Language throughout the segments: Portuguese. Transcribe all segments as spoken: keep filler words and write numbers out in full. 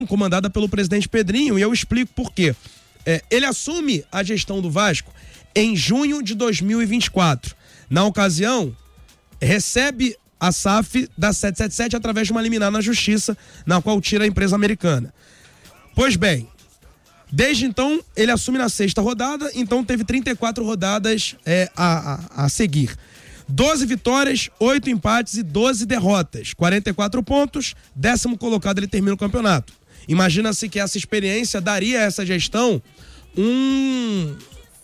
comandada pelo presidente Pedrinho, e eu explico por quê. É, ele assume a gestão do Vasco em junho de dois mil e vinte e quatro. Na ocasião, recebe a S A F da sete sete sete através de uma liminar na justiça, na qual tira a empresa americana. Pois bem, desde então, ele assume na sexta rodada, então teve trinta e quatro rodadas é, a, a, a seguir. doze vitórias, oito empates e doze derrotas. quarenta e quatro pontos, décimo colocado, ele termina o campeonato. Imagina-se que essa experiência daria a essa gestão um,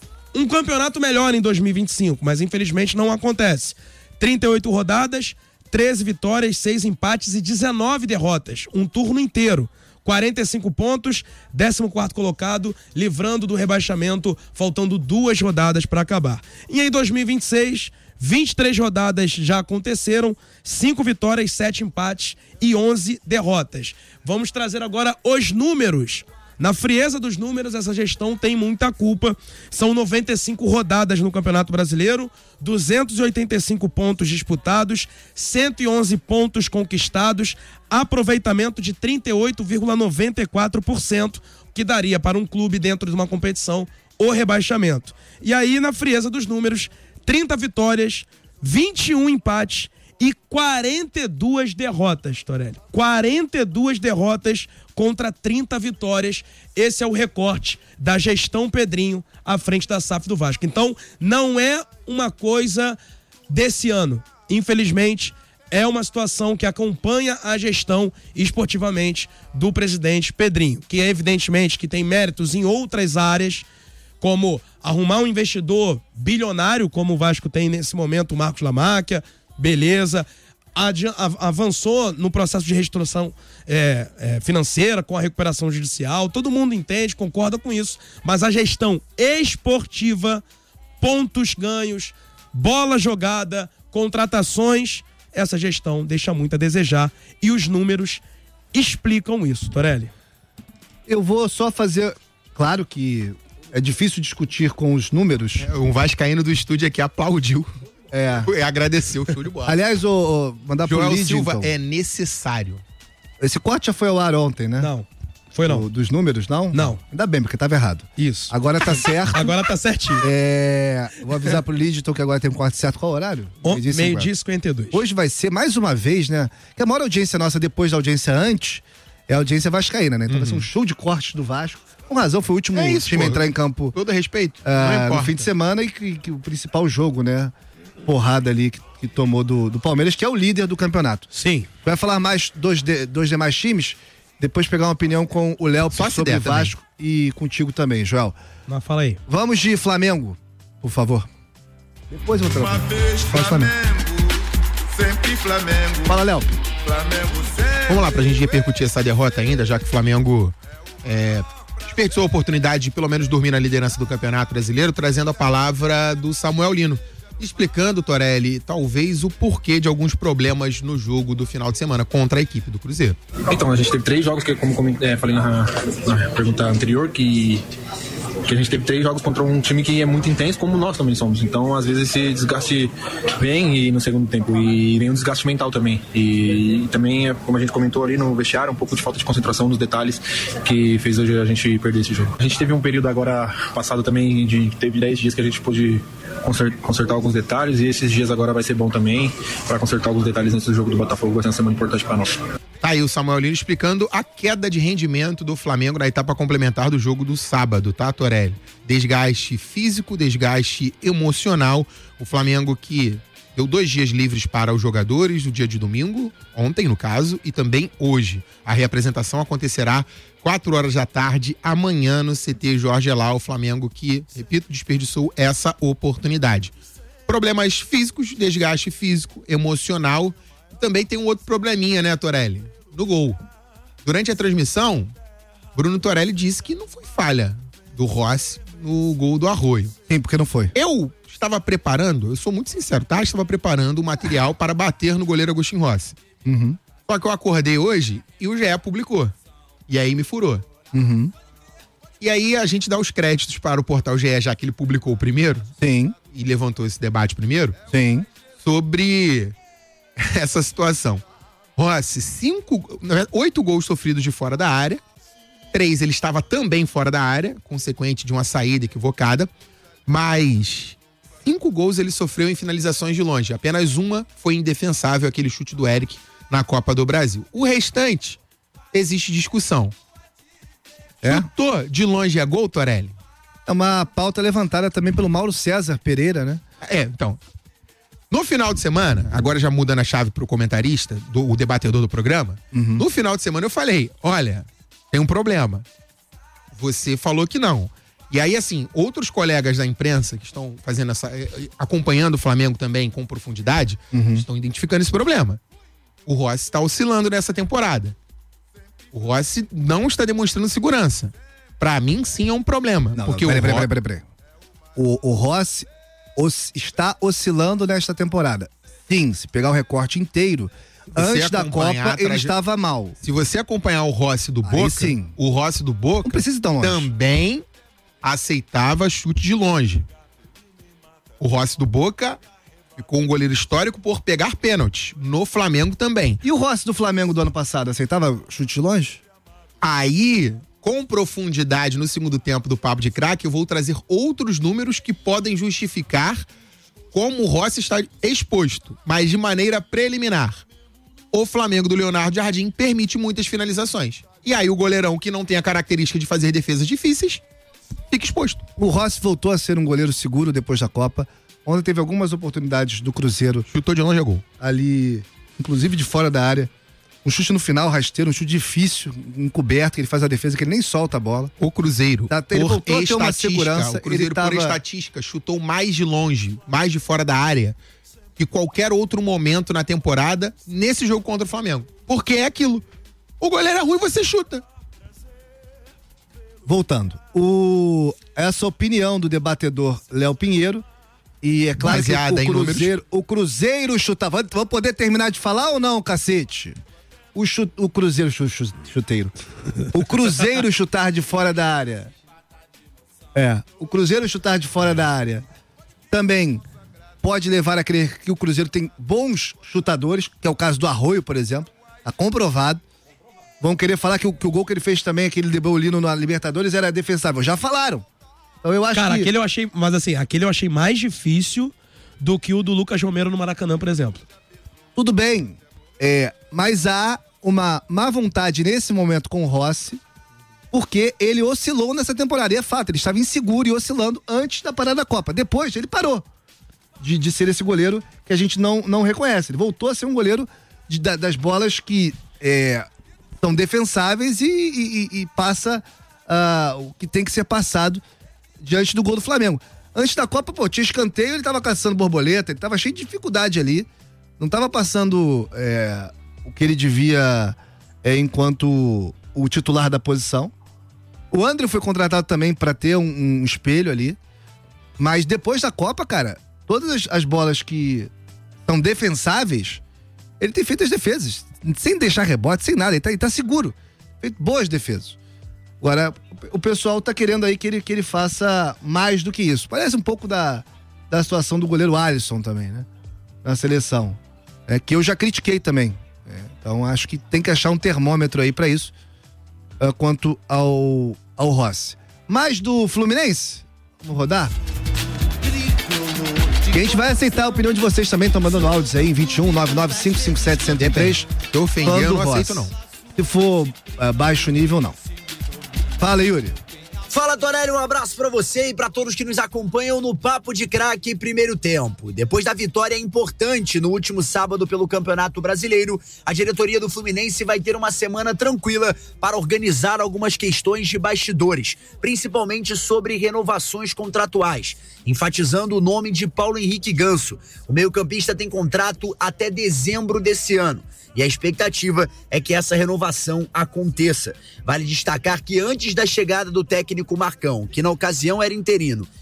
um campeonato melhor em dois mil e vinte e cinco, mas infelizmente não acontece. trinta e oito rodadas, treze vitórias, seis empates e dezenove derrotas. Um turno inteiro. quarenta e cinco pontos, décimo quarto colocado, livrando do rebaixamento, faltando duas rodadas para acabar. E em dois mil e vinte e seis, vinte e três rodadas já aconteceram, cinco vitórias, sete empates e onze derrotas. Vamos trazer agora os números. Na frieza dos números, essa gestão tem muita culpa. São noventa e cinco rodadas no Campeonato Brasileiro, duzentos e oitenta e cinco pontos disputados, cento e onze pontos conquistados, aproveitamento de trinta e oito vírgula noventa e quatro por cento, que daria para um clube dentro de uma competição o rebaixamento. E aí, na frieza dos números, trinta vitórias, vinte e um empates e quarenta e duas derrotas, Torelli. quarenta e duas derrotas contra trinta vitórias. Esse é o recorte da gestão Pedrinho à frente da S A F do Vasco. Então, não é uma coisa desse ano. Infelizmente, é uma situação que acompanha a gestão esportivamente do presidente Pedrinho, que é evidentemente que tem méritos em outras áreas, como arrumar um investidor bilionário, como o Vasco tem nesse momento, o Marcos Lamáquia, beleza, Adi- avançou no processo de reestruturação é, é, financeira, com a recuperação judicial, todo mundo entende, concorda com isso, mas a gestão esportiva, pontos ganhos, bola jogada, contratações, essa gestão deixa muito a desejar e os números explicam isso, Torelli. Eu vou só fazer, claro que é difícil discutir com os números. É, um vascaíno do estúdio aqui aplaudiu. É. Agradeceu, show de bola. Aliás, o, o mandar Joel pro Lídio, Silva, então. é necessário. Esse corte já foi ao ar ontem, né? Não, foi não. O, dos números, não? Não. Ainda bem, porque tava errado. Isso. Agora tá certo. Agora tá certinho. É, vou avisar pro Lídio que agora tem um corte certo. Qual horário? meio-dia e cinquenta e dois. Hoje vai ser, mais uma vez, né? Que a maior audiência nossa depois da audiência antes é a audiência vascaína, né? Então uhum. vai ser um show de cortes do Vasco. Com razão, foi o último é isso, time a pô. entrar em campo. Todo respeito. Uh, no fim de semana e que, que o principal jogo, né? Porrada ali que, que tomou do, do Palmeiras, que é o líder do campeonato. Sim. Vai falar mais dos de, dois demais times, depois pegar uma opinião com o Léo sobre o Vasco também. E contigo também, Joel. Mas fala aí. Vamos de Flamengo, por favor. Depois eu vou trabalhar. Fala Flamengo. Sempre Flamengo. Fala, Léo. Flamengo sempre. Vamos lá, pra gente repercutir essa derrota ainda, já que o Flamengo é, desperdiçou a oportunidade de pelo menos dormir na liderança do Campeonato Brasileiro, trazendo a palavra do Samuel Lino, explicando, Torelli, talvez o porquê de alguns problemas no jogo do final de semana contra a equipe do Cruzeiro. Então, a gente teve três jogos, que como, como é, falei na, na pergunta anterior, que, que a gente teve três jogos contra um time que é muito intenso, como nós também somos. Então, às vezes, esse desgaste vem e no segundo tempo, e vem um desgaste mental também. E, e também, como a gente comentou ali no vestiário, um pouco de falta de concentração nos detalhes que fez hoje a gente perder esse jogo. A gente teve um período agora passado também, de teve dez dias que a gente pôde consertar, consertar alguns detalhes, e esses dias agora vai ser bom também para consertar alguns detalhes antes do jogo do Botafogo. Vai ser uma semana importante para nós. Tá aí o Samuel Lino explicando a queda de rendimento do Flamengo na etapa complementar do jogo do sábado, tá, Torelli? Desgaste físico, desgaste emocional. O Flamengo que deu dois dias livres para os jogadores no dia de domingo, ontem no caso, e também hoje. A reapresentação acontecerá quatro horas da tarde, amanhã no C T Jorge Elal. O Flamengo que, repito, desperdiçou essa oportunidade. Problemas físicos, desgaste físico, emocional. E também tem um outro probleminha, né, Torelli? No gol. Durante a transmissão, Bruno Torelli disse que não foi falha do Rossi no gol do Arroio. Sim, porque não foi. Eu estava preparando, eu sou muito sincero, tá? Estava preparando o material para bater no goleiro Agostinho Rossi. Uhum. Só que eu acordei hoje e o G E publicou. E aí me furou. Uhum. E aí a gente dá os créditos para o portal G E, já que ele publicou o primeiro. Sim. E levantou esse debate primeiro. Sim. Sobre essa situação. Rossi, cinco, oito gols sofridos de fora da área três ele estava também fora da área, consequente de uma saída equivocada, mas cinco gols ele sofreu em finalizações de longe. Apenas uma foi indefensável, aquele chute do Eric na Copa do Brasil. O restante, existe discussão. É? Chutou de longe é gol, Torelli? É uma pauta levantada também pelo Mauro César Pereira, né? É, então. No final de semana, agora já mudando a chave pro comentarista, do, o debatedor do programa, uhum. no final de semana eu falei, olha, tem um problema. Você falou que não. E aí, assim, outros colegas da imprensa que estão fazendo essa. acompanhando o Flamengo também com profundidade, uhum. estão identificando esse problema. O Rossi está oscilando nessa temporada. O Rossi não está demonstrando segurança. Pra mim, sim, é um problema. Não, porque não, peraí, o peraí, peraí, peraí. O, o Rossi os, está oscilando nesta temporada. Sim, se pegar o recorte inteiro, antes da Copa ele estava mal. Se você acompanhar o Rossi do Boca, sim. o Rossi do Boca não precisa ir tão longe. Também aceitava chute de longe. O Rossi do Boca ficou um goleiro histórico por pegar pênalti. No Flamengo também. E o Rossi do Flamengo do ano passado aceitava chute de longe? Aí, com profundidade no segundo tempo do Papo de Craque, eu vou trazer outros números que podem justificar como o Rossi está exposto, mas de maneira preliminar. O Flamengo do Leonardo Jardim permite muitas finalizações. E aí o goleirão que não tem a característica de fazer defesas difíceis, fica exposto. O Rossi voltou a ser um goleiro seguro depois da Copa. Ontem teve algumas oportunidades do Cruzeiro. Chutou de longe a gol. Ali, inclusive de fora da área. Um chute no final, rasteiro, um chute difícil, encoberto, que ele faz a defesa, que ele nem solta a bola. O Cruzeiro, tá, ele por voltou a ter uma segurança. O Cruzeiro, ele tava... por estatística, chutou mais de longe, mais de fora da área, que qualquer outro momento na temporada, nesse jogo contra o Flamengo. Porque é aquilo. O goleiro é ruim, você chuta. Voltando. O... Essa opinião do debatedor Léo Pinheiro. E é claro Baseada que o Cruzeiro, em o Cruzeiro chutava. Vamos poder terminar de falar ou não, cacete? O, chute, o Cruzeiro chuteiro. O Cruzeiro chutar de fora da área. É. O Cruzeiro chutar de fora da área também pode levar a crer que o Cruzeiro tem bons chutadores, que é o caso do Arroio, por exemplo. Tá comprovado. Vão querer falar que o, que o gol que ele fez também, aquele de Beulino na Libertadores, era defensável. Já falaram. Então eu acho Cara, que... aquele eu achei, mas assim, aquele eu achei mais difícil do que o do Lucas Romero no Maracanã, por exemplo. Tudo bem, é, mas há uma má vontade nesse momento com o Rossi, porque ele oscilou nessa temporada. E é fato, ele estava inseguro e oscilando antes da parada da Copa. Depois, ele parou de, de ser esse goleiro que a gente não, não reconhece. Ele voltou a ser um goleiro de, da, das bolas que é, são defensáveis e, e, e passa uh, o que tem que ser passado diante do gol do Flamengo. Antes da Copa, pô, tinha escanteio, ele tava caçando borboleta, ele tava cheio de dificuldade ali. Não tava passando é, o que ele devia é, enquanto o titular da posição. O André foi contratado também para ter um, um espelho ali. Mas depois da Copa, cara, todas as, as bolas que são defensáveis, ele tem feito as defesas. Sem deixar rebote, sem nada. Ele tá, ele tá seguro. Feito boas defesas. Agora, o pessoal tá querendo aí que ele, que ele faça mais do que isso. Parece um pouco da, da situação do goleiro Alisson também, né? Na seleção. É, que eu já critiquei também. É, então, acho que tem que achar um termômetro aí pra isso, uh, quanto ao, ao Rossi. Mais do Fluminense? Vamos rodar? E a gente vai aceitar a opinião de vocês também, estão mandando áudios aí em vinte e um, nove nove cinco cinco sete, um zero três. Tô ofendendo, eu não aceito não. Se for uh, baixo nível, não. Fala, Yuri. Fala, Torelli, um abraço pra você e pra todos que nos acompanham no Papo de Craque Primeiro Tempo. Depois da vitória importante no último sábado pelo Campeonato Brasileiro, a diretoria do Fluminense vai ter uma semana tranquila para organizar algumas questões de bastidores, principalmente sobre renovações contratuais, enfatizando o nome de Paulo Henrique Ganso. O meio-campista tem contrato até dezembro desse ano. E a expectativa é que essa renovação aconteça. Vale destacar que antes da chegada do técnico Marcão, que na ocasião era interino,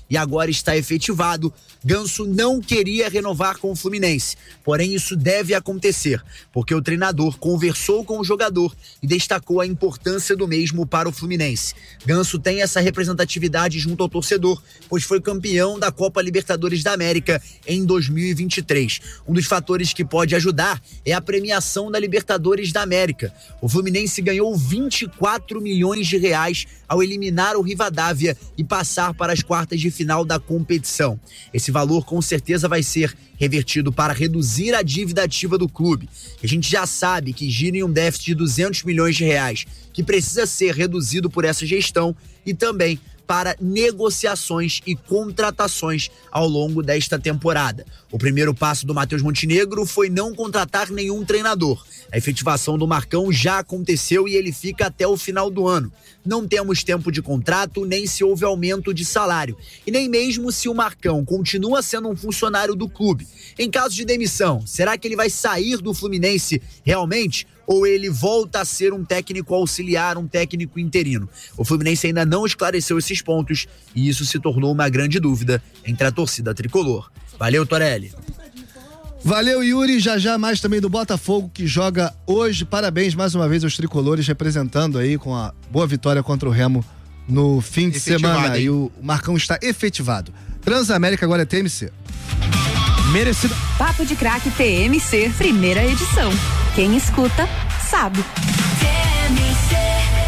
e agora está efetivado. Ganso não queria renovar com o Fluminense, porém isso deve acontecer, porque o treinador conversou com o jogador e destacou a importância do mesmo para o Fluminense. Ganso tem essa representatividade junto ao torcedor, pois foi campeão da Copa Libertadores da América em dois mil e vinte e três. Um dos fatores que pode ajudar é a premiação da Libertadores da América. O Fluminense ganhou vinte e quatro milhões de reais ao eliminar o Rivadavia e passar para as quartas de final da competição. Esse valor com certeza vai ser revertido para reduzir a dívida ativa do clube. A gente já sabe que gira em um déficit de duzentos milhões de reais, que precisa ser reduzido por essa gestão e também para negociações e contratações ao longo desta temporada. O primeiro passo do Matheus Montenegro foi não contratar nenhum treinador. A efetivação do Marcão já aconteceu e ele fica até o final do ano. Não temos tempo de contrato, nem se houve aumento de salário. E nem mesmo se o Marcão continua sendo um funcionário do clube. Em caso de demissão, será que ele vai sair do Fluminense realmente? Ou ele volta a ser um técnico auxiliar, um técnico interino? O Fluminense ainda não esclareceu esses pontos e isso se tornou uma grande dúvida entre a torcida tricolor. Valeu, Torelli. Valeu, Yuri. Já já mais também do Botafogo, que joga hoje. Parabéns mais uma vez aos tricolores, representando aí com a boa vitória contra o Remo no fim de Efetivado, semana. hein? E o Marcão está efetivado. Transamérica agora é T M C. Merecido. Papo de Craque T M C, primeira edição. Quem escuta, sabe. T M C.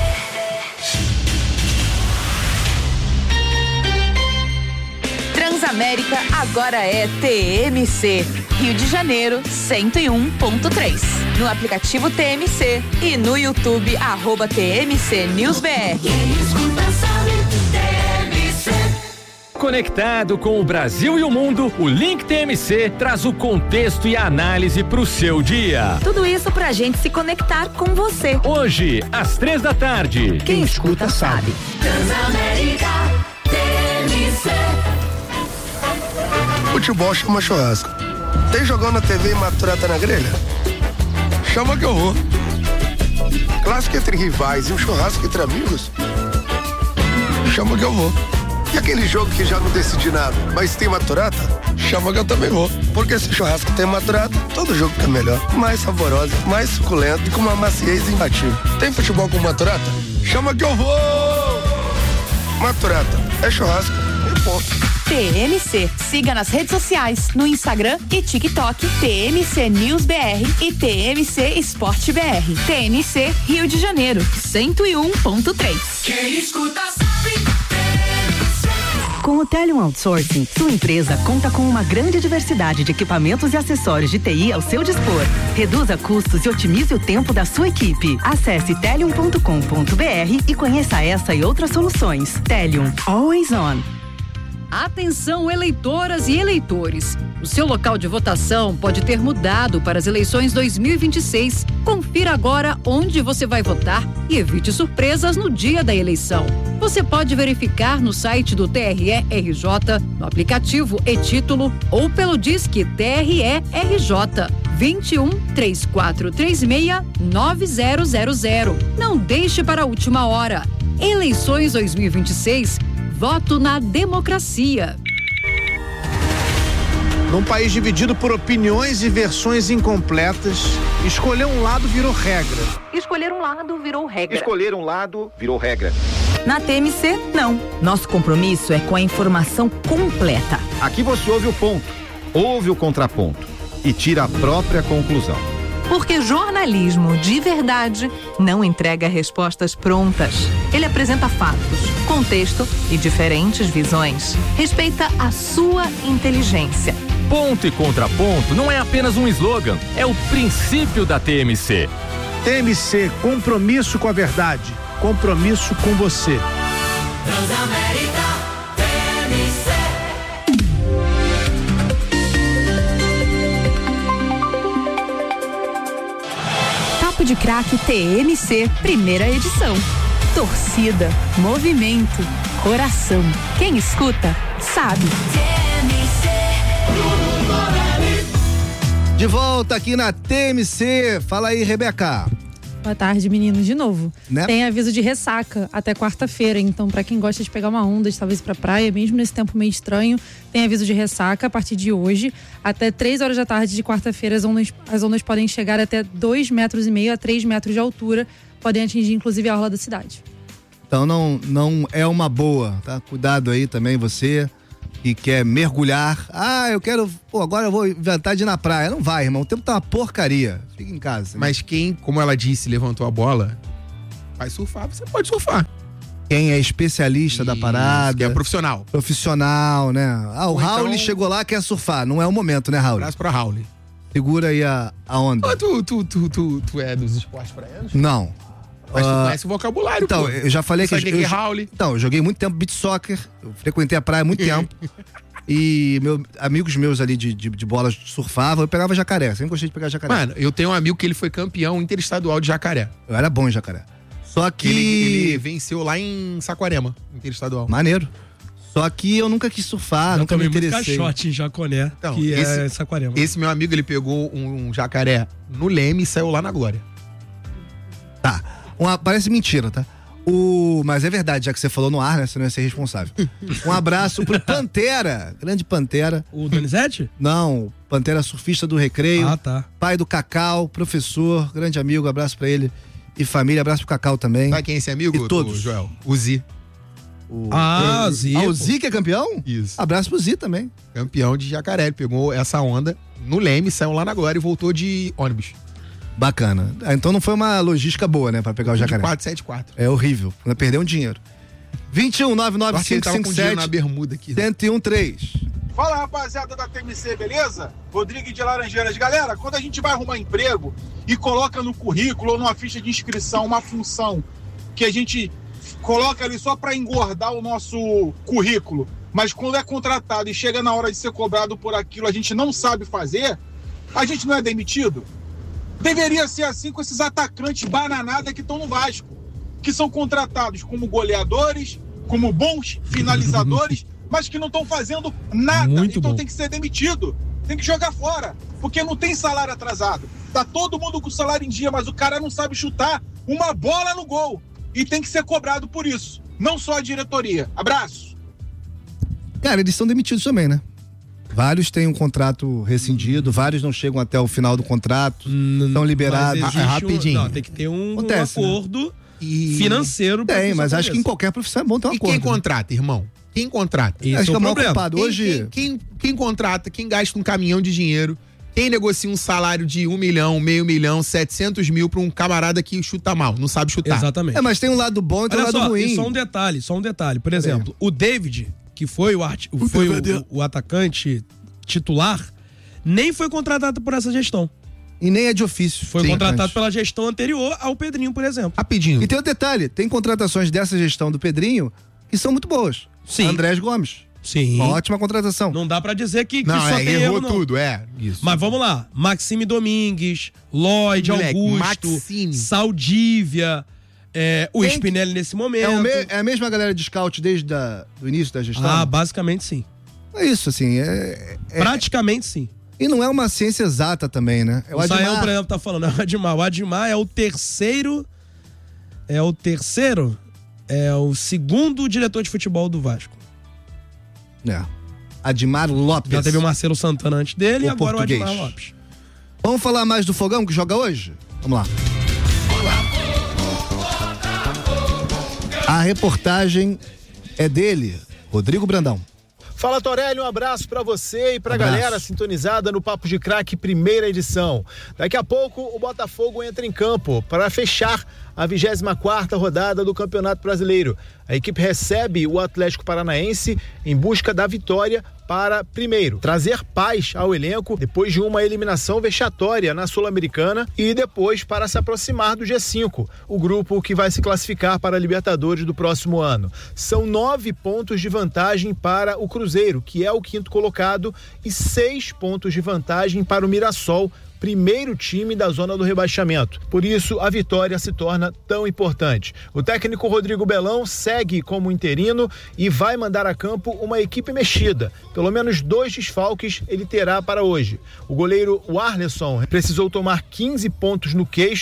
Transamérica agora é T M C. Rio de Janeiro, cento e um ponto três. No aplicativo T M C e no YouTube, arroba T M C News B R. Quem escuta, sabe. T M C. Conectado com o Brasil e o mundo, o Link T M C traz o contexto e a análise para o seu dia. Tudo isso pra gente se conectar com você. Hoje, às três da tarde. Quem, Quem escuta, escuta sabe. Transamérica T M C. Futebol chama churrasco. Tem jogão na T V e maturata na grelha? Chama que eu vou. Clássico entre rivais e um churrasco entre amigos? Chama que eu vou. E aquele jogo que já não decidi nada, mas tem maturata? Chama que eu também vou. Porque se churrasco tem maturata, todo jogo fica melhor. Mais saborosa, mais suculento e com uma maciez imbatível. Tem futebol com maturata? Chama que eu vou! Maturata, é churrasco e ponto. T M C. Siga nas redes sociais, no Instagram e TikTok, T M C News B R e T M C Esporte B R. T M C Rio de Janeiro, cento e um ponto três. Quem escuta sabe. Com o Telium Outsourcing, sua empresa conta com uma grande diversidade de equipamentos e acessórios de T I ao seu dispor. Reduza custos e otimize o tempo da sua equipe. Acesse telium ponto com ponto b r e conheça essa e outras soluções. Telium, always on. Atenção, eleitoras e eleitores. O seu local de votação pode ter mudado para as eleições dois mil e vinte e seis. Confira agora onde você vai votar e evite surpresas no dia da eleição. Você pode verificar no site do T R E R J, no aplicativo e-Título ou pelo Disque T R E R J vinte e um, três quatro três seis, nove zero zero zero. Não deixe para a última hora. Eleições dois mil e vinte e seis. Voto na democracia. Num país dividido por opiniões e versões incompletas, escolher um lado virou regra. Escolher um lado virou regra. Escolher um lado virou regra. Na T M C, não. Nosso compromisso é com a informação completa. Aqui você ouve o ponto, ouve o contraponto e tira a própria conclusão. Porque jornalismo de verdade não entrega respostas prontas. Ele apresenta fatos, contexto e diferentes visões. Respeita a sua inteligência. Ponto e contraponto não é apenas um slogan, é o princípio da T M C. T M C, compromisso com a verdade, compromisso com você. Transamérica, T M C. Papo de Craque T M C, primeira edição. Torcida, movimento, coração. Quem escuta, sabe. T M C. De volta aqui na T M C. Fala aí, Rebeca. Boa tarde, meninos, de novo. Né? Tem aviso de ressaca até quarta-feira, então pra quem gosta de pegar uma onda, de talvez ir pra praia, mesmo nesse tempo meio estranho, tem aviso de ressaca a partir de hoje. Até três horas da tarde de quarta-feira, as ondas, as ondas podem chegar até dois metros e meio a três metros de altura, podem atingir inclusive a orla da cidade. Então não, não é uma boa, tá? Cuidado aí também você que quer mergulhar. Ah, eu quero, pô, agora eu vou inventar de ir na praia. Não vai, irmão, o tempo tá uma porcaria. Fica em casa. Né? Mas quem, como ela disse, levantou a bola, vai surfar, você pode surfar. Quem é especialista Isso, da parada. que é profissional. Profissional, né? Ah, o Ou Raul então- chegou lá, quer surfar. Não é o momento, né, Raul? Abraço pra Raul. Segura aí a, a onda. Ah, tu, tu, tu, tu, tu é dos esportes praianos? Não. Mas tu Ah, conhece o vocabulário, Então, pô. eu já falei Tu que... sabe eu, o que é eu, Raul? então, eu joguei muito tempo beach soccer. Eu frequentei a praia há muito tempo. E meu, amigos meus ali de, de, de bola surfavam, eu pegava jacaré. Sempre gostei de pegar jacaré. Mano, eu tenho um amigo que ele foi campeão interestadual de jacaré. Eu era bom em jacaré. Só que... Ele, ele venceu lá em Saquarema, interestadual. Maneiro. Só que eu nunca quis surfar, Eu nunca me tomei muito interessei. caixote em Jaconé, Então, que esse- é Saquarema. Esse meu amigo, ele pegou um, um jacaré no Leme e saiu lá na Glória. Tá. Uma, parece mentira, tá? O, mas é verdade, já que você falou no ar, né? Você não ia ser responsável. Um abraço pro Pantera, grande Pantera. O Donizete? Não, Pantera surfista do Recreio. Ah, tá. Pai do Cacau, professor, grande amigo, abraço pra ele. E família, abraço pro Cacau também. Sabe quem é esse amigo? E todos. do Joel? O Zi. O, Ah, o, Zi, Ah, pô. o Zi que é campeão? Isso. Abraço pro Zi também. Campeão de jacaré. Ele pegou essa onda no Leme, saiu lá na Glória e voltou de ônibus. Bacana. Ah, então não foi uma logística boa, né, pra pegar o De jacaré. quatro sete quatro. É horrível. Vai perder um dinheiro. vinte e um, nove nove Acho que ele cinco tava cinco com dinheiro na sete, bermuda aqui. cento e um, três. Fala, rapaziada da T M C, beleza? Rodrigo de Laranjeiras. Galera, quando a gente vai arrumar emprego e coloca no currículo ou numa ficha de inscrição uma função que a gente coloca ali só para engordar o nosso currículo, mas quando é contratado e chega na hora de ser cobrado por aquilo, a gente não sabe fazer, a gente não é demitido? Deveria ser assim com esses atacantes bananada que estão no Vasco, que são contratados como goleadores, como bons finalizadores, mas que não estão fazendo nada. Muito então bom. tem que ser demitido, tem que jogar fora, porque não tem salário atrasado. Tá todo mundo com salário em dia, mas o cara não sabe chutar uma bola no gol. E tem que ser cobrado por isso, não só a diretoria. Abraço! Cara, eles são demitidos também, né? Vários têm um contrato rescindido, vários não chegam até o final do contrato, são liberados. Mas existe Ah, um- rapidinho. não, tem que ter um, um Acontece, né? acordo E... financeiro. pra Tem, isso mas acho que em aconteça. qualquer profissão é bom ter um E acordo. quem contrata, irmão? Quem contrata? Esse Acho é que é o o maior problema. culpado. Quem, Hoje, quem, quem, quem contrata, quem gasta um caminhão de dinheiro, quem negocia um salário de um milhão, meio milhão, setecentos mil pra um camarada que chuta mal, não sabe chutar. Exatamente. é, mas tem um lado bom e tem um Olha lado só, ruim. e só um detalhe, só um detalhe. Por exemplo, o David, que foi o, art... foi o, o atacante titular, nem foi contratado por essa gestão. E nem é de ofício. Foi Sim, contratado mas- pela gestão anterior ao Pedrinho, por exemplo. Rapidinho. E tem outro detalhe, tem contratações dessa gestão do Pedrinho que são muito boas. Sim. Andrés Gomes. Sim. Uma ótima contratação. Não dá pra dizer que, que Não, só é, tem errou erro, não. tudo, é. Isso. Mas vamos lá. Maxime Domingues, Lloyd, Moleque, Augusto, Maxime. Saldívia, é, o Quem- Spinelli nesse momento. É, o me- é a mesma galera de scout desde o início da gestão? Ah, basicamente sim. É isso, assim. É, é- Praticamente sim. E não é uma ciência exata também, né? É o O Sael, Admar. por exemplo, tá falando, é o Admar. O Admar é o terceiro. É o terceiro. É o segundo diretor de futebol do Vasco. É. Admar Lopes. Já teve o Marcelo Santana antes dele O e agora português. o Admar Lopes. Vamos falar mais do Fogão que joga hoje? Vamos lá. A reportagem é dele, Rodrigo Brandão. Fala, Torelli, um abraço pra você e pra Abraço. galera sintonizada no Papo de Craque, primeira edição. Daqui a pouco o Botafogo entra em campo para fechar a vigésima quarta rodada do Campeonato Brasileiro. A equipe recebe o Atlético Paranaense em busca da vitória para, primeiro, trazer paz ao elenco depois de uma eliminação vexatória na Sul-Americana e depois para se aproximar do G cinco, o grupo que vai se classificar para a Libertadores do próximo ano. São nove pontos de vantagem para o Cruzeiro, que é o quinto colocado, e seis pontos de vantagem para o Mirassol, primeiro time da zona do rebaixamento. Por isso, a vitória se torna tão importante. O técnico Rodrigo Belão segue como interino e vai mandar a campo uma equipe mexida. Pelo menos dois desfalques ele terá para hoje. O goleiro Warleson precisou tomar quinze pontos no queixo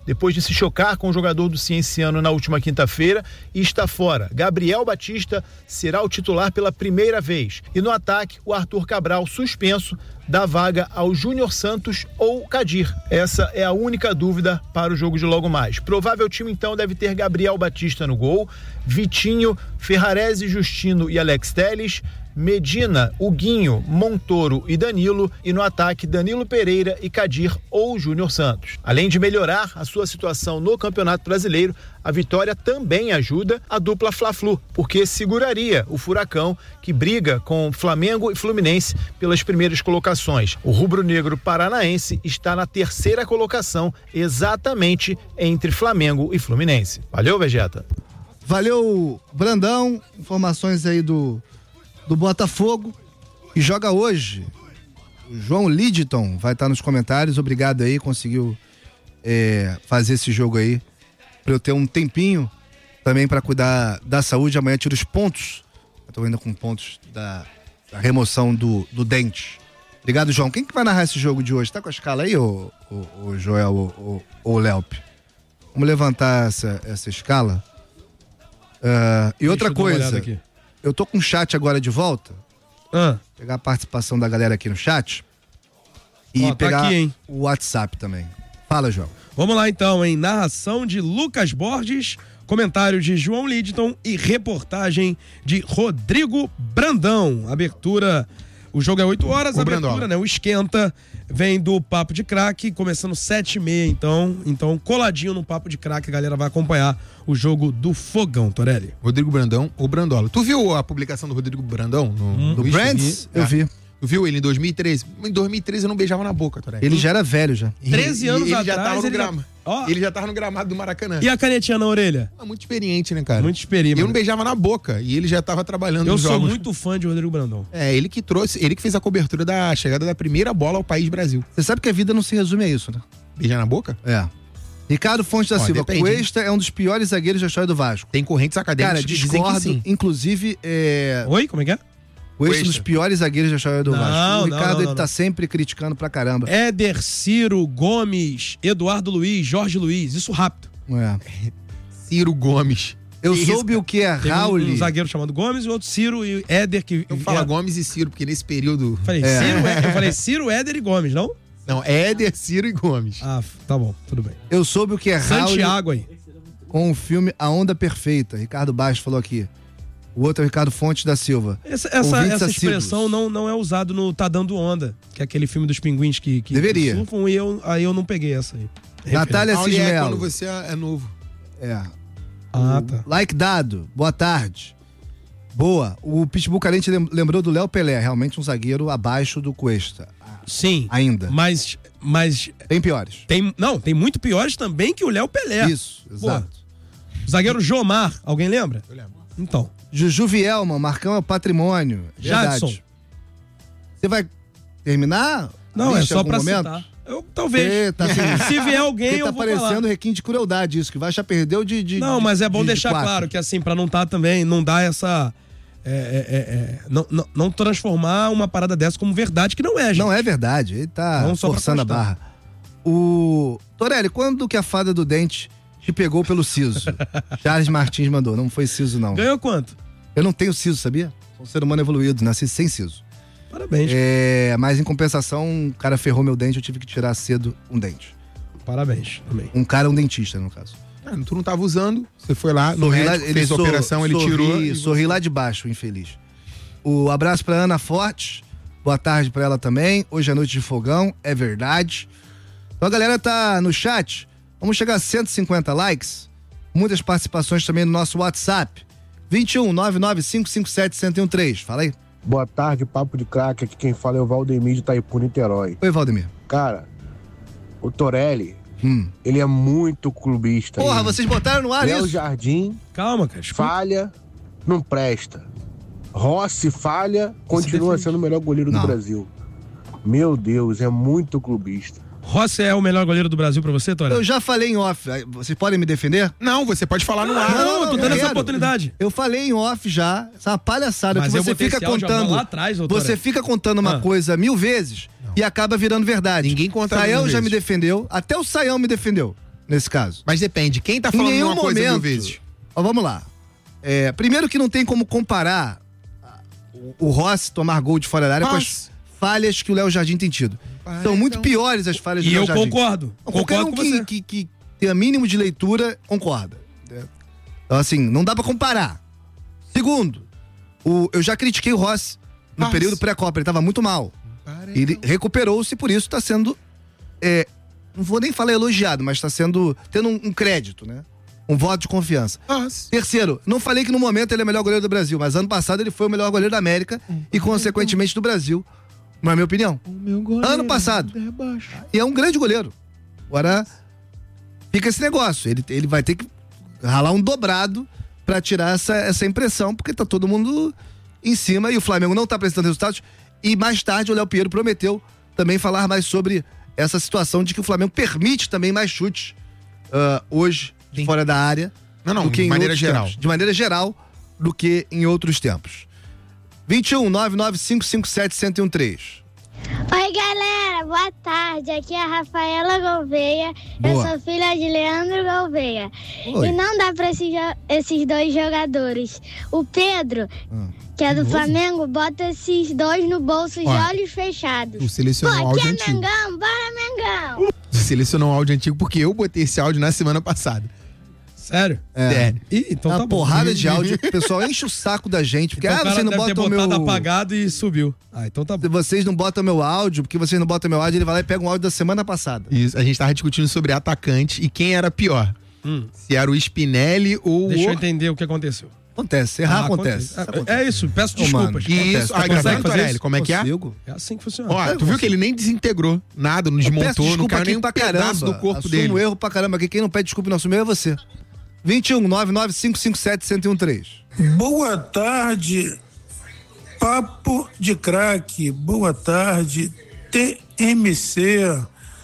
depois de se chocar com o jogador do Cienciano na última quinta-feira e está fora. Gabriel Batista será o titular pela primeira vez. E no ataque, o Arthur Cabral, suspenso, dá vaga ao Júnior Santos ou Kadir. Essa é a única dúvida para o jogo de logo mais. Provável time, então, deve ter Gabriel Batista no gol, Vitinho, Ferrarese, Justino e Alex Telles, Medina, Huguinho, Montoro e Danilo, e no ataque Danilo Pereira e Kadir ou Júnior Santos. Além de melhorar a sua situação no Campeonato Brasileiro, a vitória também ajuda a dupla Fla-Flu, porque seguraria o Furacão, que briga com Flamengo e Fluminense pelas primeiras colocações. O rubro-negro paranaense está na terceira colocação, exatamente entre Flamengo e Fluminense. Valeu, Vegeta. Valeu, Brandão. Informações aí do do Botafogo, que joga hoje. O João Lidton vai estar nos comentários. Obrigado aí, conseguiu é, fazer esse jogo aí para eu ter um tempinho também para cuidar da saúde. Amanhã tiro os pontos. Eu tô ainda com pontos da, da remoção do, do dente. Obrigado, João. Quem que vai narrar esse jogo de hoje? Tá com a escala aí, ô, ô, ô Joel ou ô, ô, Léo? Vamos levantar essa, essa escala. Uh, e Deixa outra eu dar uma olhada coisa, aqui. eu tô com o chat agora de volta. Ah. Pegar a participação da galera aqui no chat. E Ó, tá pegar aqui, hein? o WhatsApp também. Fala, João. Vamos lá então, em narração de Lucas Borges, comentário de João Lidton e reportagem de Rodrigo Brandão. Abertura, o jogo é oito horas, O a abertura, Brandola. né? O esquenta vem do Papo de Craque, começando sete e meia, então, então coladinho no Papo de Craque, a galera vai acompanhar o jogo do Fogão, Torelli. Rodrigo Brandão ou Brandola. Tu viu a publicação do Rodrigo Brandão? No, Hum, do no Brands? Eu vi. Tu viu ele em dois mil e treze? Em dois mil e treze eu não beijava na boca, Torelli. Ele já era velho já. treze E- anos e ele já atrás, tava no ele já- grama. Ó. Ele já tava no gramado do Maracanã. E a canetinha na orelha? Ah, muito experiente, né, cara? Muito experiente. Eu não beijava na boca e ele já tava trabalhando Eu nos sou jogos. muito fã de Rodrigo Brandão. É, ele que trouxe, ele que fez a cobertura da chegada da primeira bola ao país Brasil. Você sabe que a vida não se resume a isso, né? Beijar na boca? É. Ricardo Fontes da Ó, Silva, depende, Cuesta é um dos piores zagueiros da história do Vasco. Tem correntes acadêmicas Cara, que dizem que discordo. sim. Inclusive, é... Oi, como é que é? Cuesta é um Cuesta. dos piores zagueiros da história do Não, Vasco. O não, Ricardo, não, ele não, tá não. sempre criticando pra caramba. Éder, Ciro, Gomes, Eduardo Luiz, Jorge Luiz. Isso rápido. É. Ciro Gomes. Eu Que soube isso, o que é Tem um, Raul. um zagueiro chamado Gomes e outro Ciro e Éder que... Eu falo é, Gomes e Ciro, porque nesse período... falei, É. Ciro, É- eu falei Ciro, Éder e Gomes, não? Não, Éder, Ciro e Gomes. Ah, tá bom, tudo bem. Eu soube o que é Raul Santiago aí. com o filme A Onda Perfeita. Ricardo Baixo falou aqui. O outro é o Ricardo Fontes da Silva. Essa, essa, Ouvintes essa assíduos. expressão não, não é usada no Tá Dando Onda, que é aquele filme dos pinguins que, que Deveria. surfam, e eu, aí eu não peguei essa aí. Natália Aonde é Cismelo. quando você é novo. É. Ah, tá. Like dado. Boa tarde. Boa. O Pitbull Carente lem- lembrou do Léo Pelé. Realmente um zagueiro abaixo do Cuesta. Sim. Ainda. Mas, mas Tem piores. tem, não, tem muito piores também que o Léo Pelé. Isso, exato. O zagueiro Jomar, alguém lembra? Eu lembro. Então, Juju Vielman, Marcão é o patrimônio. Verdade. Jadson. Você vai terminar? Não, a é lista em só algum pra momento? citar. Eu, talvez. Você tá assim, Se vier alguém, Porque eu tá vou parecendo falar. requinte de crueldade isso, que vai já perdeu de, de Não, de- mas é bom de- de deixar quatro. claro que assim, pra não tá também, não dar essa... é, é, é, é, não, não, não transformar uma parada dessa como verdade, que não é, gente. Não é verdade, ele tá Não, só pra forçando a constar. barra. O Torelli, quando que a fada do dente te pegou pelo siso? Charles Martins mandou, não foi siso não. Ganhou quanto? Eu não tenho siso, sabia? Sou um ser humano evoluído, nasci sem siso. Parabéns. É, mas em compensação, o cara ferrou meu dente, eu tive que tirar cedo um dente. Parabéns também. Um cara, um dentista, no caso. Ah, tu não tava usando, você foi lá, no Sorri lá- médico, fez a sor- operação, ele sorri, tirou. e Sorri lá de baixo, infeliz. O abraço pra Ana Fortes. Boa tarde pra ela também. Hoje é noite de fogão, é verdade. Então a galera tá no chat. Vamos chegar a cento e cinquenta likes. Muitas participações também no nosso WhatsApp. vinte e um, nove nove cinco cinco sete, um zero um três. Fala aí. Boa tarde, Papo de Craque. Aqui quem fala é o Valdemir de Itaipu, Niterói. Oi, Valdemir. Cara, o Torelli, Hum. ele é muito clubista. Porra, Ele- vocês botaram no ar Léo isso. Jardim Calma, cara. escuta. falha, não presta. Rossi falha, continua defende. sendo o melhor goleiro Não. do Brasil. Meu Deus, é muito clubista. Rossi é o melhor goleiro do Brasil pra você, Torelli? Eu já falei em off. Aí, vocês podem me defender? Não, você pode falar no ar. Não, não, eu tô dando essa quero. oportunidade. Eu falei em off já. Essa é uma palhaçada Mas que eu você botei fica esse áudio contando. lá atrás, doutora. Você fica contando uma Ah. coisa mil vezes e acaba virando verdade. Ninguém conta Saião mil já vezes. me defendeu. Até o Saião me defendeu. nesse caso. Mas depende, quem tá falando uma coisa mil vezes? Ó, vamos lá. É, primeiro que não tem como comparar o, o Rossi tomar gol de fora da área Nossa. com as falhas que o Léo Jardim tem tido. Pai, São muito então... piores as falhas do E Léo eu Jardim. concordo. Qualquer Concordo um com que, você. que, que tenha mínimo de leitura, concorda. Então, assim, não dá pra comparar. Segundo, o, eu já critiquei o Rossi no Nossa. período pré-Copa, ele tava muito mal. Ele recuperou-se, por isso tá sendo, é, não vou nem falar elogiado, mas tá sendo, tendo um, um crédito, né? Um voto de confiança. Nossa. Terceiro, não falei que no momento ele é o melhor goleiro do Brasil, mas ano passado ele foi o melhor goleiro da América hum. e, consequentemente, do Brasil. Não é a minha opinião. O meu goleiro ano passado. E é um grande goleiro. Agora, fica esse negócio. Ele, ele vai ter que ralar um dobrado pra tirar essa, essa impressão, porque tá todo mundo em cima e o Flamengo não tá apresentando resultados. E mais tarde o Léo Pinheiro prometeu também falar mais sobre essa situação de que o Flamengo permite também mais chutes uh, hoje, de fora da área. Não, não, do que de em maneira outros geral. tempos. De maneira geral, do que em outros tempos. vinte e um, nove nove cinco cinco sete, um zero um três. Oi, galera, boa tarde. Aqui é a Rafaela Gouveia. Boa. Eu sou filha de Leandro Gouveia. Oi. E não dá pra esses, esses dois jogadores. O Pedro, hum. que é do novo? Flamengo, bota esses dois no bolso de Olha, olhos fechados. tu selecionou Pô, um aqui áudio é antigo. Mengão, bora Mengão. Você selecionou um áudio antigo porque eu botei esse áudio na semana passada. Sério? É. Sério. Ih, então Uma tá bom. porrada de áudio. O pessoal enche o saco da gente. Porque, Então ah, o cara vocês não deve ter botam botado meu... apagado e subiu. Ah, então tá bom. Vocês não botam meu áudio, porque vocês não botam meu áudio, ele vai lá e pega um áudio da semana passada. Isso, a gente tava discutindo sobre atacante e quem era pior. Hum. Se era o Spinelli ou Deixa o... eu entender o que aconteceu. Acontece, errar Ah, acontece. acontece. É, é isso, peço Ô, mano, desculpas. Isso, Acontece. ah, Tá consegue consegue fazer fazer isso? Como é que é? Consigo. É assim que funciona. Ó, Eu tu viu consigo. que ele nem desintegrou nada, não Eu peço desmontou, não desculpa caiu aqui nem um pra pedaço caramba. do corpo Assumo dele. erro pra caramba. Aqui quem não pede desculpa e não assume erro é você. vinte e um, nove nove cinco cinco sete, um zero um três. Boa tarde, Papo de Craque. Boa tarde, T M C.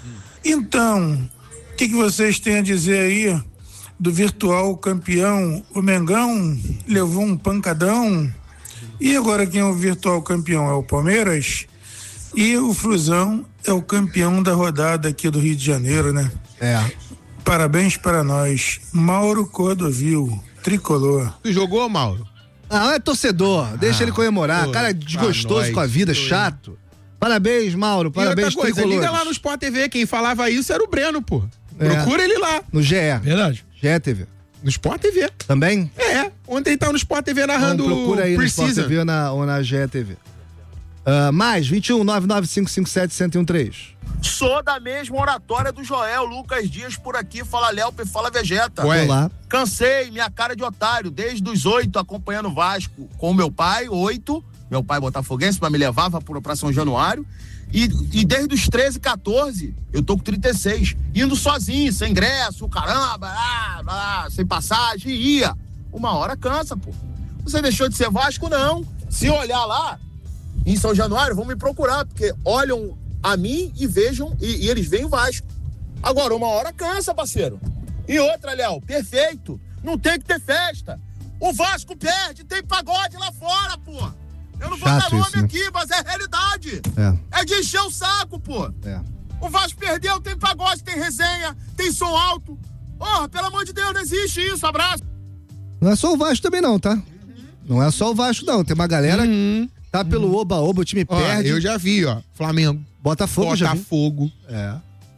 Então, o que, que vocês têm a dizer aí do virtual campeão? O Mengão levou um pancadão. E agora quem é o virtual campeão? É o Palmeiras? E o Flusão é o campeão da rodada aqui do Rio de Janeiro, né? É. Parabéns para nós. Mauro Cordovil, tricolor. Tu jogou, Mauro? Ah, é torcedor. Deixa Ah, ele comemorar. pô, Cara desgostoso pra com a nós. vida, chato. Parabéns, Mauro. Parabéns, e outra coisa, tricolores. liga lá no Sport T V, quem falava isso era o Breno, pô. É. Procura ele lá. No G E. Verdade. G E T V. No Sport T V. Também? É, ontem ele tava no Sport T V narrando Então, procura aí no Sport Precisa. T V ou na, ou na G E T V. Uh, mais vinte e um, nove nove cinco cinco sete, um zero um três. Sou da mesma oratória do Joel Lucas Dias por aqui, fala Léo, fala Vegeta. Ué. Olá. Cansei, minha cara de otário, desde os oito acompanhando o Vasco com meu pai, oito, meu pai botafoguense, mas me levava pra, pra São Januário, e, e desde os treze, quatorze, eu tô com trinta e seis, indo sozinho, sem ingresso, caramba, ah, ah, sem passagem, e ia. Uma hora cansa, pô. Você deixou de ser Vasco? Não. Se olhar lá, em São Januário, vão me procurar, porque olham a mim e vejam, e, e eles veem o Vasco. Agora, uma hora cansa, parceiro. E outra, Léo, perfeito. Não tem que ter festa. O Vasco perde, tem pagode lá fora, pô. Eu não vou Chato dar nome isso, né? aqui, mas é realidade. É. É de encher o saco, pô. É. O Vasco perdeu, tem pagode, tem resenha, tem som alto. Porra, pelo amor de Deus, não existe isso, abraço. Não é só o Vasco também não, tá? Não é só o Vasco não, tem uma galera Uhum. que tá pelo oba-oba, o time Ó, perde. eu já vi, ó. Flamengo. Botafogo já vi. Botafogo. É.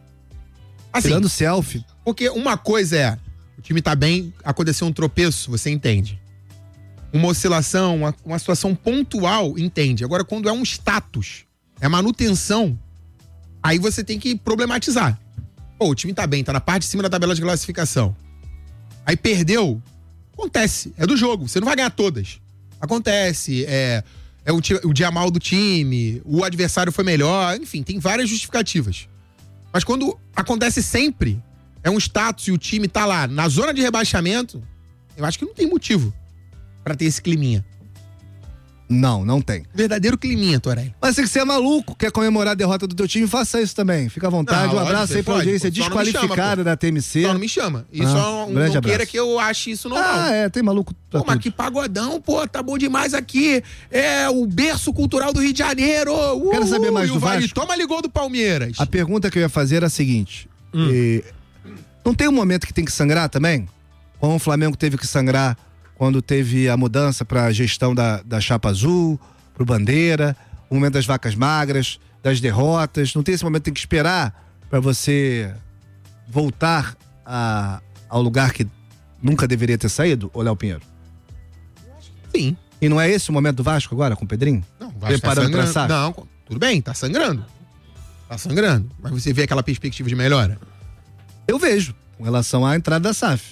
Assim, Tirando selfie. porque uma coisa é, o time tá bem, aconteceu um tropeço, você entende. Uma oscilação, uma, uma situação pontual, entende. Agora, quando é um status, é manutenção, aí você tem que problematizar. Pô, o time tá bem, tá na parte de cima da tabela de classificação. Aí perdeu, acontece, é do jogo, você não vai ganhar todas. Acontece, é, é o, ti- o dia mal do time, o adversário foi melhor, enfim, tem várias justificativas. Mas quando acontece sempre, é um status e o time tá lá na zona de rebaixamento, eu acho que não tem motivo pra ter esse climinha. Não, não tem. Verdadeiro climinha, Torelli. Mas se você é maluco, quer comemorar a derrota do teu time, faça isso também. Fica à vontade. Não, um abraço lógico, aí pra você audiência pode. Só não me desqualificada chama, pô. da T M C. Só não me chama. E Ah, só um não grande queira abraço. que eu ache isso normal. Ah, é, tem maluco pra Pô, mas tudo. que pagodão, pô, tá bom demais aqui. É o berço cultural do Rio de Janeiro. Uh, Quero saber mais e do o Vale Vasco. Toma ligou do Palmeiras. A pergunta que eu ia fazer era a seguinte. Hum. eh, Não tem um momento que tem que sangrar também? Como o Flamengo teve que sangrar quando teve a mudança para a gestão da, da chapa azul, pro Bandeira, o momento das vacas magras, das derrotas. Não tem esse momento que tem que esperar para você voltar a, ao lugar que nunca deveria ter saído, ô Léo Pinheiro? Sim. E não é esse o momento do Vasco agora, com o Pedrinho? Não, o Vasco tá sangrando. Não, tudo bem, tá sangrando. Tá sangrando. Mas você vê aquela perspectiva de melhora? Eu vejo, com relação à entrada da S A F.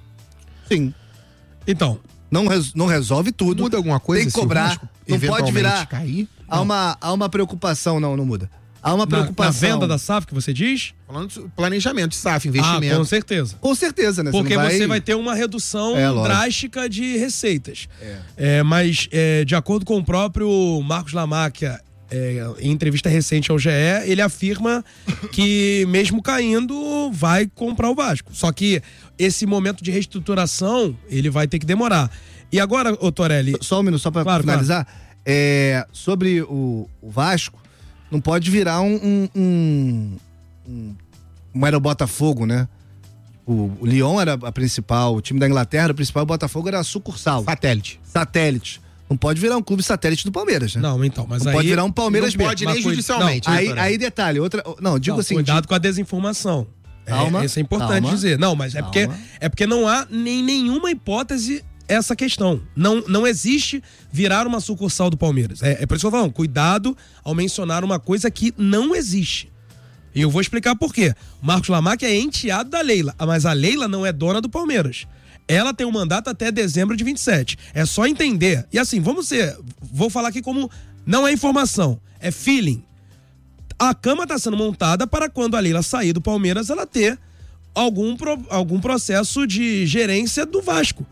Sim. Então. Não, res, não resolve tudo. Muda alguma coisa? Tem que cobrar. Não pode virar. Cair? Há uma, há uma preocupação, não, não muda. Há uma preocupação. Na, na venda da S A F que você diz? Falando de planejamento de S A F, investimento. Ah, com certeza. Com certeza, né? Porque você, vai... você vai ter uma redução é, drástica de receitas. É. É, mas, é, de acordo com o próprio Marcos Lamacchia, é, em entrevista recente ao G E, ele afirma que, mesmo caindo, vai comprar o Vasco. Só que esse momento de reestruturação, ele vai ter que demorar. E agora, ô Torelli... Só um minuto, só pra claro, finalizar. Claro. É, sobre o, o Vasco, não pode virar um... um, um, um como era o Botafogo, né? O, o Lyon era a principal, o time da Inglaterra, o principal, o Botafogo era a sucursal. Satélite. Satélite. Não pode virar um clube satélite do Palmeiras, né? Não, então, mas não aí... pode virar um Palmeiras Não pode nem judicialmente. Não, aí, aí, detalhe, outra... Não, digo não, assim... Cuidado de... com a desinformação. Calma. É, isso é importante calma, dizer. Não, mas é porque, é porque não há nem nenhuma hipótese essa questão. Não, não existe virar uma sucursal do Palmeiras. É, é por isso que eu falo, cuidado ao mencionar uma coisa que não existe. E eu vou explicar por quê. O Marcos Lamacchia é enteado da Leila, mas a Leila não é dona do Palmeiras. Ela tem um mandato até dezembro de vinte e sete. É só entender. E assim, vamos ser... Vou falar aqui como... Não é informação, é feeling. A cama está sendo montada para quando a Leila sair do Palmeiras, ela ter algum, pro, algum processo de gerência do Vasco.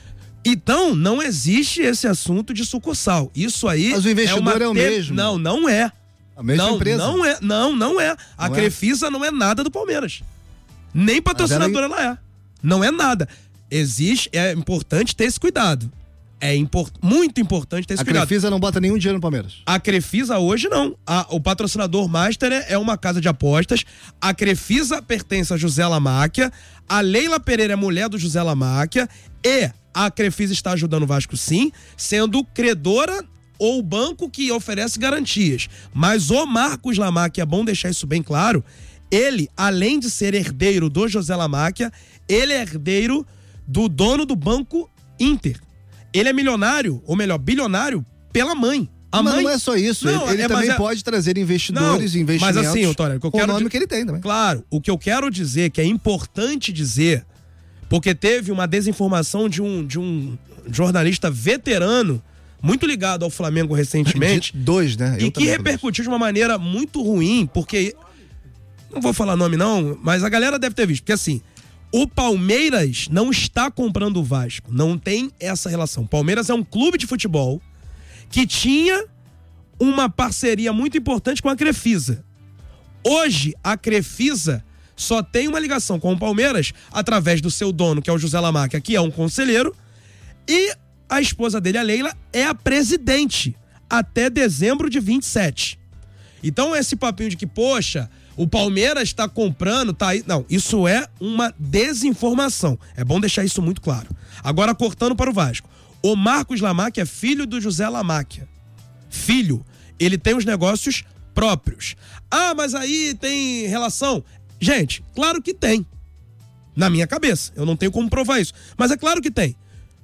Então, não existe esse assunto de sucursal. Isso aí... Mas o investidor é, é o te... mesmo. Não, não é. A mesma não, empresa? Não é. Não, não é. A não Crefisa é? não é nada do Palmeiras. Nem patrocinadora ela é. Não é nada. Existe, é importante ter esse cuidado. É import, muito importante ter esse a cuidado. A Crefisa não bota nenhum dinheiro no Palmeiras? A Crefisa hoje não. A, o patrocinador master é, é uma casa de apostas. A Crefisa pertence a José Lamacchia. A Leila Pereira é mulher do José Lamacchia. E a Crefisa está ajudando o Vasco, sim, sendo credora ou banco que oferece garantias. Mas o Marcos Lamacchia, é bom deixar isso bem claro, ele, além de ser herdeiro do José Lamacchia, ele é herdeiro do dono do Banco Inter. Ele é milionário, ou melhor, bilionário, pela mãe. A mas mãe... não é só isso, não, ele, ele é, também é... pode trazer investidores e investimentos. Mas assim, Antônio, o que eu quero o nome di... que ele tem também. Claro, o que eu quero dizer, que é importante dizer, porque teve uma desinformação de um, de um jornalista veterano, muito ligado ao Flamengo recentemente. Dois, né? Eu e que repercutiu de uma maneira muito ruim, porque... Não vou falar nome não, mas a galera deve ter visto, porque assim... O Palmeiras não está comprando o Vasco. Não tem essa relação. O Palmeiras é um clube de futebol que tinha uma parceria muito importante com a Crefisa. Hoje, a Crefisa só tem uma ligação com o Palmeiras através do seu dono, que é o José Lamacchia, que é um conselheiro, e a esposa dele, a Leila, é a presidente até dezembro de vinte e sete. Então, esse papinho de que, poxa... O Palmeiras está comprando, tá aí. Não, isso é uma desinformação. É bom deixar isso muito claro. Agora, cortando para o Vasco. O Marcos Lamacchia é filho do José Lamacchia. Filho. Ele tem os negócios próprios. Ah, mas aí tem relação? Gente, claro que tem. Na minha cabeça. Eu não tenho como provar isso. Mas é claro que tem.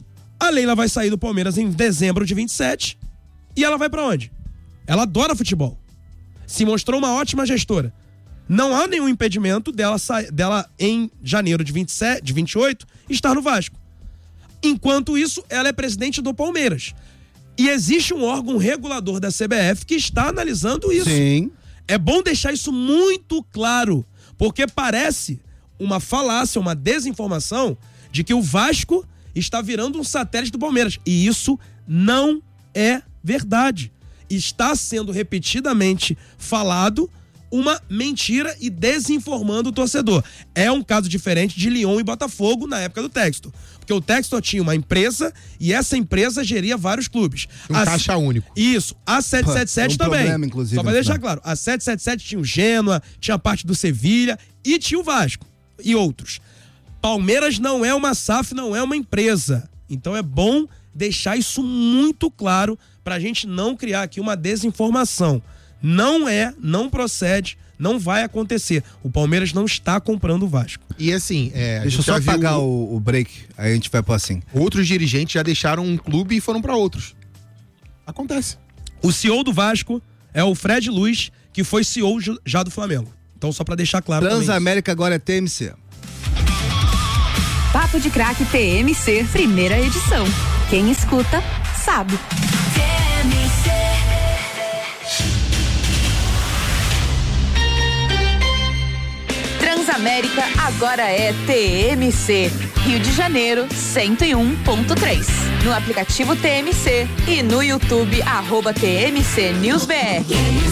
A Leila vai sair do Palmeiras em dezembro de vinte e sete. E ela vai para onde? Ela adora futebol. Se mostrou uma ótima gestora. Não há nenhum impedimento dela, sa... dela em janeiro de vinte e sete, de vinte e oito, estar no Vasco. Enquanto isso, ela é presidente do Palmeiras. E existe um órgão regulador da C B F que está analisando isso. Sim. É bom deixar isso muito claro, porque parece uma falácia, uma desinformação de que o Vasco está virando um satélite do Palmeiras. E isso não é verdade. Está sendo repetidamente falado uma mentira e desinformando o torcedor. É um caso diferente de Lyon e Botafogo na época do Textor. Porque o Textor tinha uma empresa e essa empresa geria vários clubes. Um a... caixa único. Isso. A sete sete sete Pô, é um também. Problema, inclusive, Só pra deixar claro. A sete sete sete tinha o Gênua, tinha parte do Sevilha e tinha o Vasco. e outros. Palmeiras não é uma S A F, não é uma empresa. Então é bom deixar isso muito claro pra gente não criar aqui uma desinformação. Não é, não procede, não vai acontecer. O Palmeiras não está comprando o Vasco. E assim, é, deixa eu só apagar o, o break, aí a gente vai pro assim. Outros dirigentes já deixaram um clube e foram pra outros. Acontece. O C E O do Vasco é o Fred Luiz, que foi C E O já do Flamengo. Então só pra deixar claro também. Transamérica agora é T M C. Papo de Craque T M C, primeira edição. Quem escuta, sabe. T M C. Transamérica agora é T M C. Rio de Janeiro, cento e um ponto três. No aplicativo T M C e no YouTube, arroba T M C News B R.